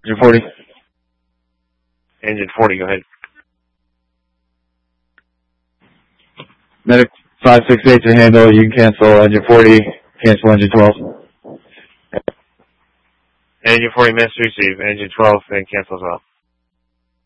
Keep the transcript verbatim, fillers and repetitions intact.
Engine forty. Engine forty, go ahead. Medic five six eight to handle. You can cancel engine forty. Cancel engine twelve. Engine forty, message received. Engine twelve, and cancel as well.